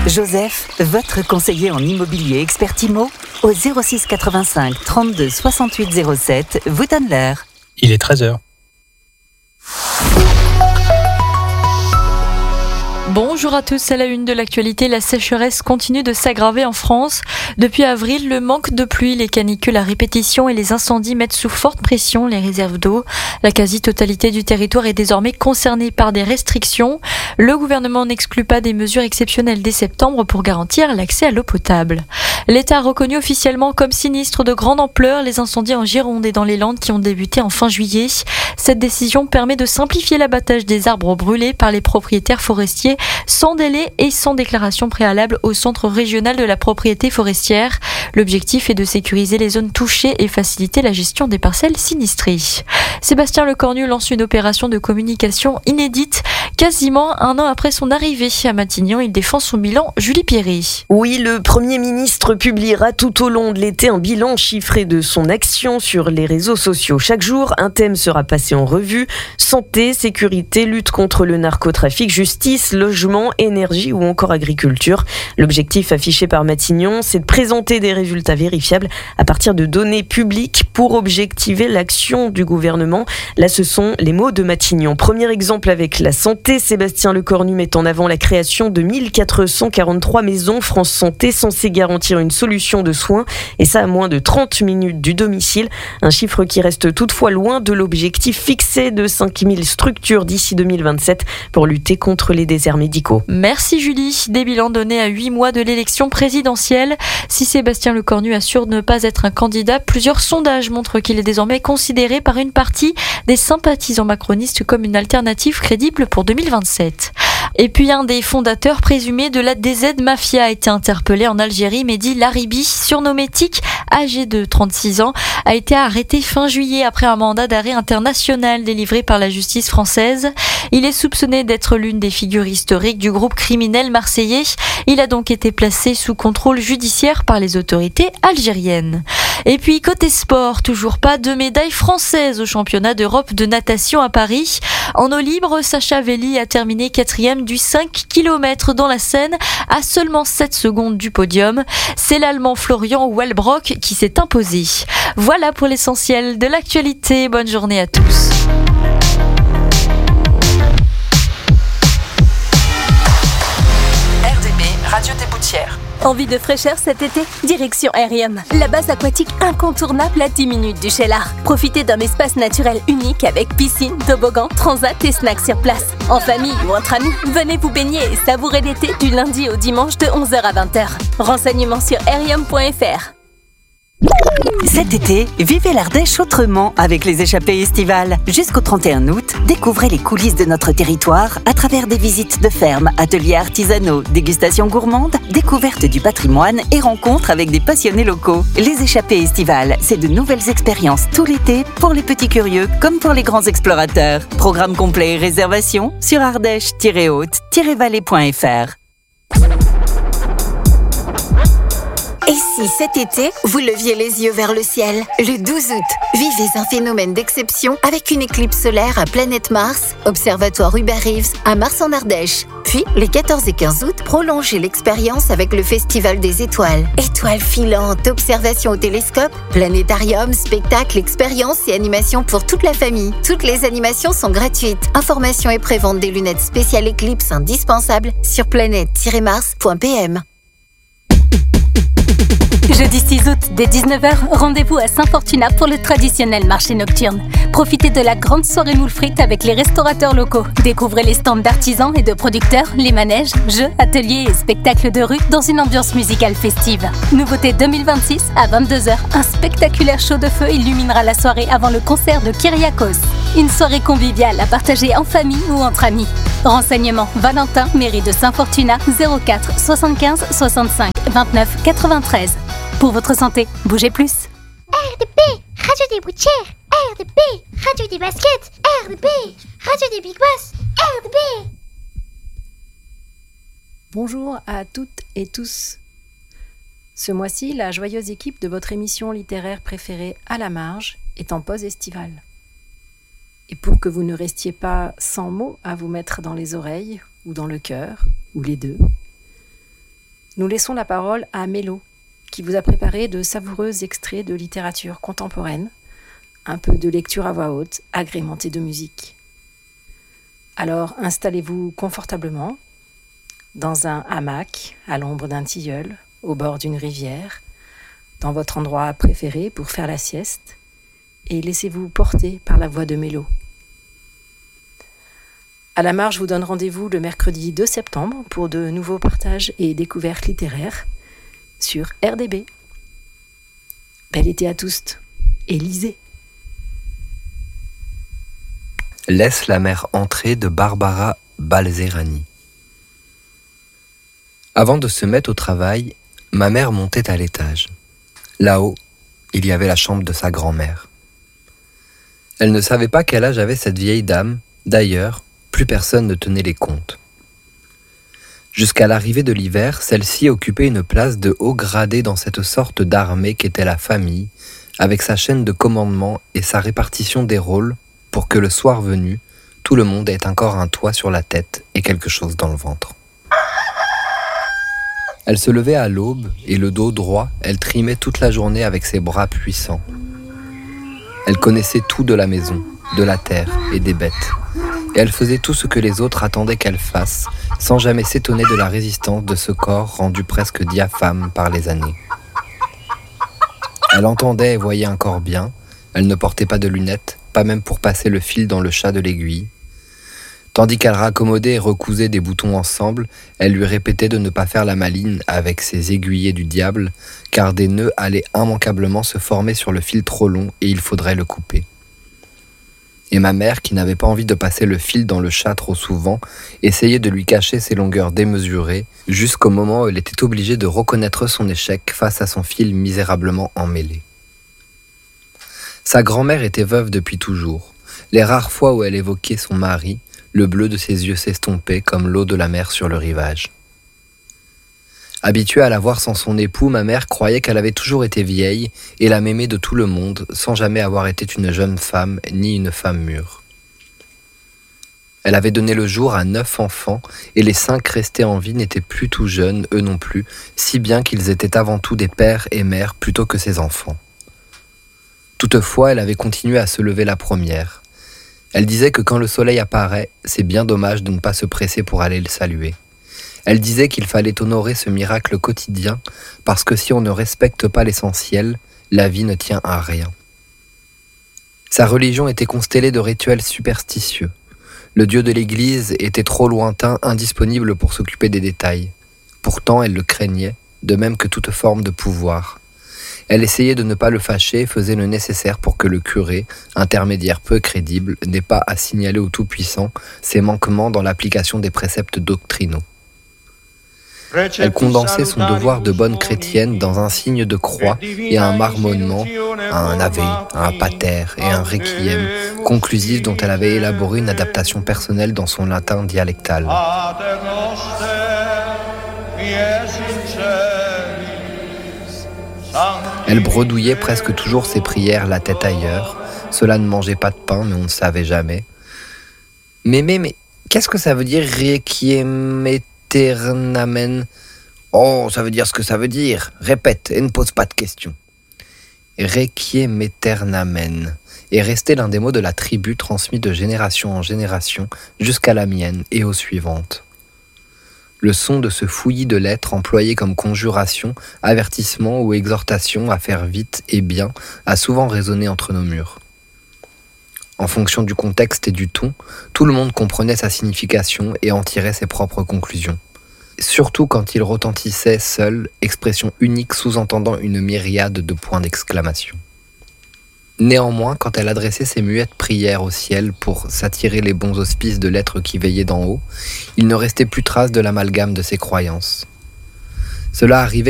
Joseph, votre conseiller en immobilier expert IMO, au 06 85 32 68 07, vous donne l'heure. Il est 13h. Bonjour à tous, à la une de l'actualité, la sécheresse continue de s'aggraver en France. Depuis avril, le manque de pluie, les canicules à répétition et les incendies mettent sous forte pression les réserves d'eau. La quasi-totalité du territoire est désormais concernée par des restrictions. Le gouvernement n'exclut pas des mesures exceptionnelles dès septembre pour garantir l'accès à l'eau potable. L'État a reconnu officiellement comme sinistre de grande ampleur les incendies en Gironde et dans les Landes qui ont débuté en fin juillet. Cette décision permet de simplifier l'abattage des arbres brûlés par les propriétaires forestiers sans délai et sans déclaration préalable au Centre régional de la propriété forestière. L'objectif est de sécuriser les zones touchées et faciliter la gestion des parcelles sinistrées. Sébastien Lecornu lance une opération de communication inédite. Quasiment un an après son arrivée à Matignon, il défend son bilan. Julie Pierry. Oui, le Premier ministre publiera tout au long de l'été un bilan chiffré de son action sur les réseaux sociaux. Chaque jour, un thème sera passé en revue. Santé, sécurité, lutte contre le narcotrafic, justice, logement, énergie ou encore agriculture. L'objectif affiché par Matignon, c'est de présenter des résultats vérifiables à partir de données publiques pour objectiver l'action du gouvernement. Là, ce sont les mots de Matignon. Premier exemple avec la santé, Sébastien Lecornu met en avant la création de 1443 maisons France Santé censées garantir une solution de soins, et ça à moins de 30 minutes du domicile. Un chiffre qui reste toutefois loin de l'objectif fixé de 5000 structures d'ici 2027 pour lutter contre les déserts médicaux. Merci Julie. Des bilans donnés à 8 mois de l'élection présidentielle. Si Sébastien Lecornu assure ne pas être un candidat, plusieurs sondages montrent qu'il est désormais considéré par une partie des sympathisants macronistes comme une alternative crédible pour 2027. Et puis un des fondateurs présumés de la DZ Mafia a été interpellé en Algérie. Mehdi Laribi, surnommé Tic, âgé de 36 ans, a été arrêté fin juillet après un mandat d'arrêt international délivré par la justice française. Il est soupçonné d'être l'une des figures historiques du groupe criminel marseillais. Il a donc été placé sous contrôle judiciaire par les autorités algériennes. Et puis côté sport, toujours pas de médaille française au championnat d'Europe de natation à Paris. En eau libre, Sacha Velli a terminé 4e du 5 km dans la Seine à seulement 7 secondes du podium. C'est l'Allemand Florian Wellbrock qui s'est imposé. Voilà pour l'essentiel de l'actualité. Bonne journée à tous. RDB, Radio des Boutières. Envie de fraîcheur cet été? Direction Aerium, la base aquatique incontournable à 10 minutes du Cheylard. Profitez d'un espace naturel unique avec piscine, toboggan, transat et snacks sur place. En famille ou entre amis, venez vous baigner et savourer l'été du lundi au dimanche de 11h à 20h. Renseignements sur aerium.fr. Cet été, vivez l'Ardèche autrement avec les échappées estivales. Jusqu'au 31 août, découvrez les coulisses de notre territoire à travers des visites de fermes, ateliers artisanaux, dégustations gourmandes, découvertes du patrimoine et rencontres avec des passionnés locaux. Les échappées estivales, c'est de nouvelles expériences tout l'été pour les petits curieux comme pour les grands explorateurs. Programme complet et réservation sur ardèche-haute-vallée.fr. Et si cet été, vous leviez les yeux vers le ciel? Le 12 août, vivez un phénomène d'exception avec une éclipse solaire à Planète Mars, Observatoire Hubert Reeves à Mars en Ardèche. Puis, les 14 et 15 août, prolongez l'expérience avec le Festival des Étoiles. Étoiles filantes, observations au télescope, planétarium, spectacles, expériences et animations pour toute la famille. Toutes les animations sont gratuites. Informations et prévente des lunettes spéciales éclipse indispensables sur planète-mars.pm. Jeudi 6 août, dès 19h, rendez-vous à Saint-Fortuna pour le traditionnel marché nocturne. Profitez de la grande soirée moules frites avec les restaurateurs locaux. Découvrez les stands d'artisans et de producteurs, les manèges, jeux, ateliers et spectacles de rue dans une ambiance musicale festive. Nouveauté 2026, à 22h, un spectaculaire show de feu illuminera la soirée avant le concert de Kyriakos. Une soirée conviviale à partager en famille ou entre amis. Renseignements Valentin, mairie de Saint-Fortuna, 04 75 65 29 93. Pour votre santé, bougez plus. RDB, Radio des Boutières. RDB, Radio des Baskets. RDB, Radio des Big Boss. RDB. Bonjour à toutes et tous. Ce mois-ci, la joyeuse équipe de votre émission littéraire préférée À la marge est en pause estivale. Et pour que vous ne restiez pas sans mots à vous mettre dans les oreilles, ou dans le cœur, ou les deux, nous laissons la parole à Mélo, qui vous a préparé de savoureux extraits de littérature contemporaine, un peu de lecture à voix haute, agrémentée de musique. Alors installez-vous confortablement, dans un hamac, à l'ombre d'un tilleul, au bord d'une rivière, dans votre endroit préféré pour faire la sieste, et laissez-vous porter par la voix de Mélo. À la marge, je vous donne rendez-vous le mercredi 2 septembre pour de nouveaux partages et découvertes littéraires sur RDB. Bel été à tous et lisez. Laisse la mer entrer de Barbara Balzerani. Avant de se mettre au travail, ma mère montait à l'étage. Là-haut, il y avait la chambre de sa grand-mère. Elle ne savait pas quel âge avait cette vieille dame. D'ailleurs, plus personne ne tenait les comptes. Jusqu'à l'arrivée de l'hiver, celle-ci occupait une place de haut gradé dans cette sorte d'armée qu'était la famille, avec sa chaîne de commandement et sa répartition des rôles, pour que le soir venu, tout le monde ait encore un toit sur la tête et quelque chose dans le ventre. Elle se levait à l'aube et le dos droit, elle trimait toute la journée avec ses bras puissants. Elle connaissait tout de la maison, de la terre et des bêtes. Et elle faisait tout ce que les autres attendaient qu'elle fasse, sans jamais s'étonner de la résistance de ce corps rendu presque diaphane par les années. Elle entendait et voyait encore bien, elle ne portait pas de lunettes, pas même pour passer le fil dans le chat de l'aiguille. Tandis qu'elle raccommodait et recousait des boutons ensemble, elle lui répétait de ne pas faire la maline avec ses aiguillets du diable, car des nœuds allaient immanquablement se former sur le fil trop long et il faudrait le couper. Et ma mère, qui n'avait pas envie de passer le fil dans le chat trop souvent, essayait de lui cacher ses longueurs démesurées, jusqu'au moment où elle était obligée de reconnaître son échec face à son fil misérablement emmêlé. Sa grand-mère était veuve depuis toujours. Les rares fois où elle évoquait son mari, le bleu de ses yeux s'estompait comme l'eau de la mer sur le rivage. Habituée à la voir sans son époux, ma mère croyait qu'elle avait toujours été vieille et la m'aimait de tout le monde, sans jamais avoir été une jeune femme ni une femme mûre. Elle avait donné le jour à 9 enfants et les 5 restés en vie n'étaient plus tout jeunes, eux non plus, si bien qu'ils étaient avant tout des pères et mères plutôt que ses enfants. Toutefois, elle avait continué à se lever la première. Elle disait que quand le soleil apparaît, c'est bien dommage de ne pas se presser pour aller le saluer. Elle disait qu'il fallait honorer ce miracle quotidien parce que si on ne respecte pas l'essentiel, la vie ne tient à rien. Sa religion était constellée de rituels superstitieux. Le Dieu de l'Église était trop lointain, indisponible pour s'occuper des détails. Pourtant, elle le craignait, de même que toute forme de pouvoir. Elle essayait de ne pas le fâcher et faisait le nécessaire pour que le curé, intermédiaire peu crédible, n'ait pas à signaler au Tout-Puissant ses manquements dans l'application des préceptes doctrinaux. Elle condensait son devoir de bonne chrétienne dans un signe de croix et un marmonnement, un ave, un pater et un requiem, conclusifs dont elle avait élaboré une adaptation personnelle dans son latin dialectal. Elle bredouillait presque toujours ses prières la tête ailleurs. Cela ne mangeait pas de pain, mais on ne savait jamais. Mais, qu'est-ce que ça veut dire requiem aeternamen? Oh, ça veut dire ce que ça veut dire. Répète et ne pose pas de questions. Requiem aeternamen est resté l'un des mots de la tribu transmis de génération en génération jusqu'à la mienne et aux suivantes. Le son de ce fouillis de lettres employé comme conjuration, avertissement ou exhortation à faire vite et bien a souvent résonné entre nos murs. En fonction du contexte et du ton, tout le monde comprenait sa signification et en tirait ses propres conclusions. Surtout quand il retentissait seul, expression unique sous-entendant une myriade de points d'exclamation. Néanmoins, quand elle adressait ses muettes prières au ciel pour s'attirer les bons auspices de l'être qui veillait d'en haut, il ne restait plus trace de l'amalgame de ses croyances. Cela arrivait